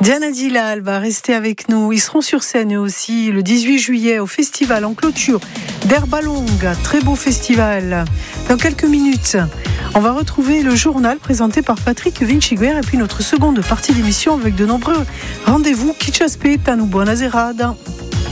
Diana Dillal va rester avec nous. Ils seront sur scène eux aussi le 18 juillet au festival en clôture d'Herbalongue. Très beau festival. Dans quelques minutes, on va retrouver le journal présenté par Patrick Vinciguer et puis notre seconde partie d'émission avec de nombreux rendez-vous. Kitchaspé, Tanou Bonazerad.